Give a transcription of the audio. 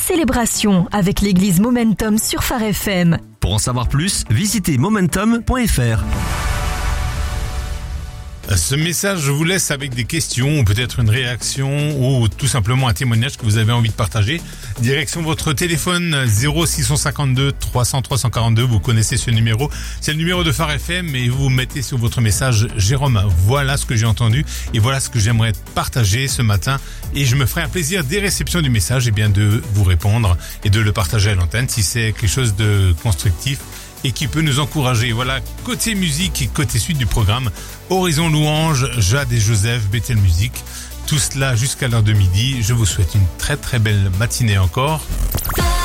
célébration avec l'église Momentum sur Phare FM. Pour en savoir plus, visitez momentum.fr. Ce message, je vous laisse avec des questions ou peut-être une réaction ou tout simplement un témoignage que vous avez envie de partager. Direction votre téléphone 0652 300 342. Vous connaissez ce numéro. C'est le numéro de Phare FM et vous mettez sur votre message Jérôme, voilà ce que j'ai entendu et voilà ce que j'aimerais partager ce matin. Et je me ferai un plaisir dès réception du message de vous répondre et de le partager à l'antenne si c'est quelque chose de constructif et qui peut nous encourager. Voilà, côté musique et côté suite du programme, Horizon Louange, Jade et Joseph, Bethel Musique. Tout cela jusqu'à l'heure de midi. Je vous souhaite une très très belle matinée encore.